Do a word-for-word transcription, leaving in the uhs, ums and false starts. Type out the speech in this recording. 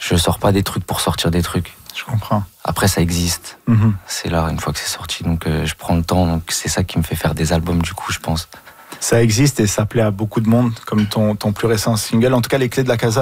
Je sors pas des trucs pour sortir des trucs. Je comprends. Après, ça existe. Mm-hmm. C'est là, une fois que c'est sorti. Donc, euh, je prends le temps. Donc, c'est ça qui me fait faire des albums, du coup, je pense. Ça existe et ça plaît à beaucoup de monde, comme ton, ton plus récent single. En tout cas, Les Clés de la Casa